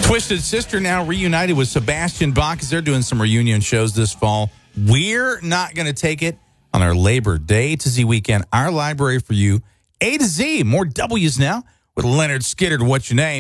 Twisted Sister now reunited with Sebastian Bach as they're doing some reunion shows this fall. We're not going to take it on our Labor Day to Z weekend. Our library for you, A to Z. More W's now with Leonard Skinner to What's Your Name.